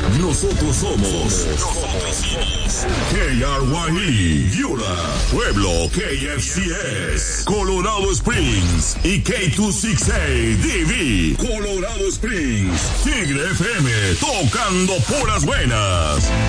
Nosotros somos KRYE, Yura, Pueblo KFCS, Colorado Springs y K268DV, Colorado Springs, Tigre FM, tocando puras buenas.